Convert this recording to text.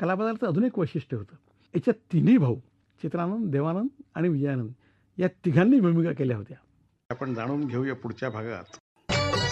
कलाबदलाचं अजून एक वैशिष्ट्य होतं. याच्यात तिन्ही भाऊ चित्रानंद, देवानंद आणि विजयानंद या तिघांनी भूमिका केल्या होत्या. आपण जाणून घेऊया पुढच्या भागात